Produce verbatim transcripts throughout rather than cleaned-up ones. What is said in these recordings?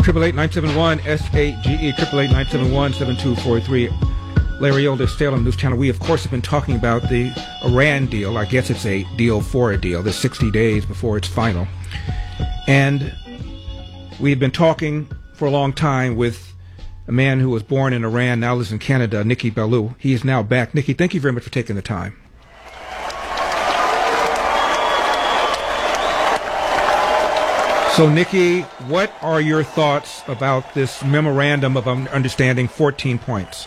Triple eight nine seven one S A G E. Triple eight nine seven one seven two four three. Larry Elder, Salem News Channel. We, of course, have been talking about the Iran deal. I guess it's a deal for a deal. There's sixty days before it's final. And we've been talking for a long time with a man who was born in Iran, now lives in Canada, Nikki Ballou. He is now back. Nikki, thank you very much for taking the time. So, Nikki, what are your thoughts about this memorandum of understanding, fourteen points?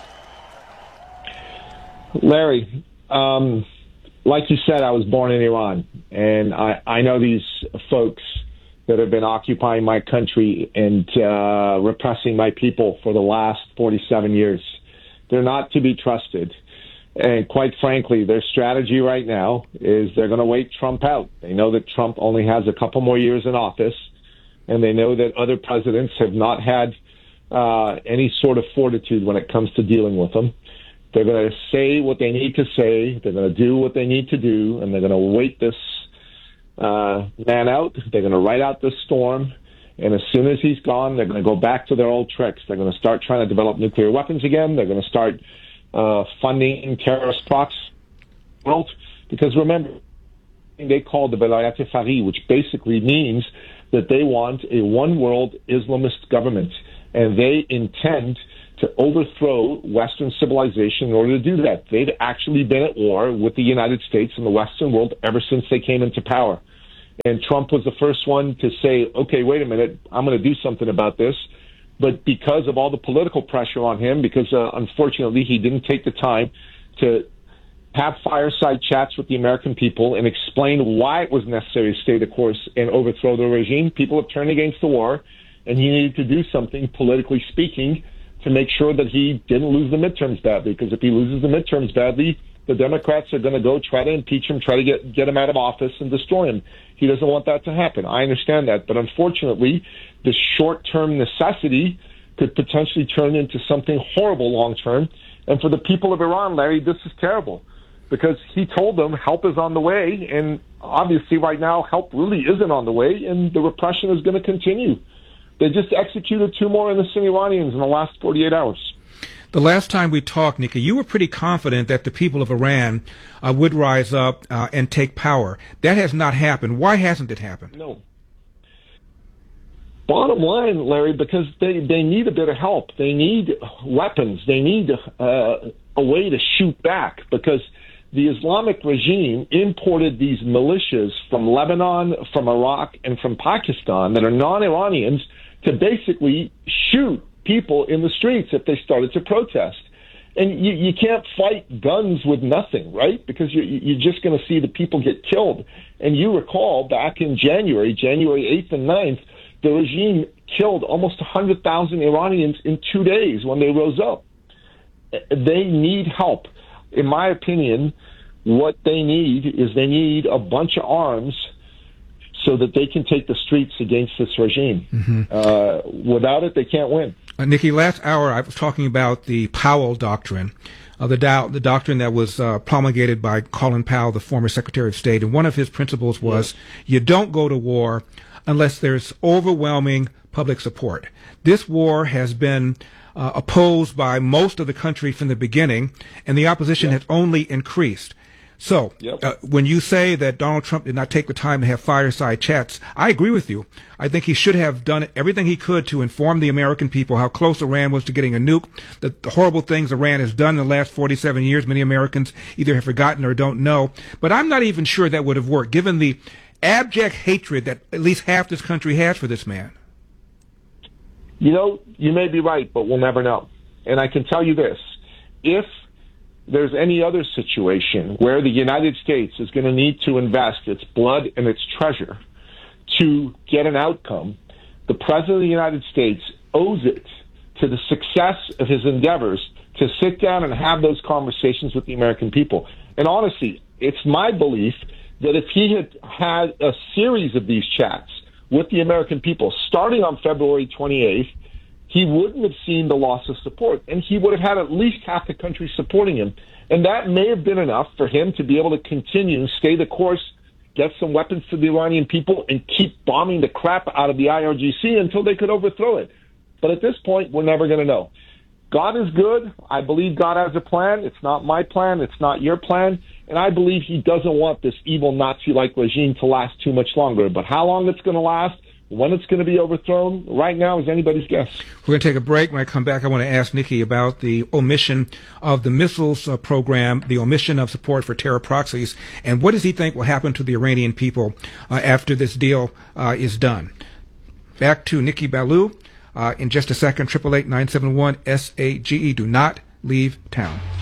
Larry, um, like you said, I was born in Iran, and I, I know these folks that have been occupying my country and uh, repressing my people for the last forty-seven years. They're not to be trusted. And quite frankly, their strategy right now is they're going to wait Trump out. They know that Trump only has a couple more years in office, and they know that other presidents have not had uh, any sort of fortitude when it comes to dealing with them. They're going to say what they need to say. They're going to do what they need to do, and they're going to wait this uh, man out. They're going to ride out this storm, and as soon as he's gone, they're going to go back to their old tricks. They're going to start trying to develop nuclear weapons again. They're going to start uh, funding terrorist proxies. Because remember, they call the Velayat Fari, which basically means that they want a one-world Islamist government, and they intend to overthrow Western civilization in order to do that. They've actually been at war with the United States and the Western world ever since they came into power. And Trump was the first one to say, okay, wait a minute, I'm going to do something about this. But because of all the political pressure on him, because uh, unfortunately he didn't take the time to have fireside chats with the American people and explain why it was necessary to stay the course and overthrow the regime, people have turned against the war, and he needed to do something, politically speaking, to make sure that he didn't lose the midterms badly. Because if he loses the midterms badly, the Democrats are going to go try to impeach him, try to get, get him out of office and destroy him. He doesn't want that to happen. I understand that. But unfortunately, the short-term necessity could potentially turn into something horrible long-term. And for the people of Iran, Larry, this is terrible. Because he told them help is on the way, and obviously right now help really isn't on the way, and the repression is going to continue. They just executed two more innocent Iranians in the last forty-eight hours. The last time we talked, Nikki, you were pretty confident that the people of Iran uh, would rise up uh, and take power. That has not happened. Why hasn't it happened? No. Bottom line, Larry, because they, they need a bit of help. They need weapons. They need uh, a way to shoot back, because the Islamic regime imported these militias from Lebanon, from Iraq, and from Pakistan that are non-Iranians to basically shoot people in the streets if they started to protest. And you, you can't fight guns with nothing, right? Because you're, you're just going to see the people get killed. And you recall back in January, January eighth and ninth, the regime killed almost one hundred thousand Iranians in two days when they rose up. They need help. In my opinion, what they need is they need a bunch of arms so that they can take the streets against this regime. Mm-hmm. Uh, without it, they can't win. Uh, Nikki, last hour I was talking about the Powell Doctrine, uh, the, do- the doctrine that was uh, promulgated by Colin Powell, the former Secretary of State. And one of his principles was yes. you don't go to war unless there's overwhelming public support. This war has been Uh, opposed by most of the country from the beginning, and the opposition yep. has only increased. So, yep. uh, when you say that Donald Trump did not take the time to have fireside chats, I agree with you. I think he should have done everything he could to inform the American people how close Iran was to getting a nuke, the, the horrible things Iran has done in the last forty-seven years. Many Americans either have forgotten or don't know. But I'm not even sure that would have worked, given the abject hatred that at least half this country has for this man. You know, you may be right, but we'll never know. And I can tell you this. If there's any other situation where the United States is going to need to invest its blood and its treasure to get an outcome, the President of the United States owes it to the success of his endeavors to sit down and have those conversations with the American people. And honestly, it's my belief that if he had had a series of these chats with the American people, starting on February twenty-eighth, he wouldn't have seen the loss of support, and he would have had at least half the country supporting him. And that may have been enough for him to be able to continue and stay the course, get some weapons to the Iranian people, and keep bombing the crap out of the I R G C until they could overthrow it. But at this point, we're never going to know. God is good. I believe God has a plan. It's not my plan. It's not your plan. And I believe he doesn't want this evil Nazi-like regime to last too much longer. But how long it's going to last, when it's going to be overthrown, right now is anybody's guess. We're going to take a break. When I come back, I want to ask Nikki about the omission of the missiles uh, program, the omission of support for terror proxies, and what does he think will happen to the Iranian people uh, after this deal uh, is done. Back to Nikki Ballou uh, in just a second. Triple eight nine seven one S A G E. Do not leave town.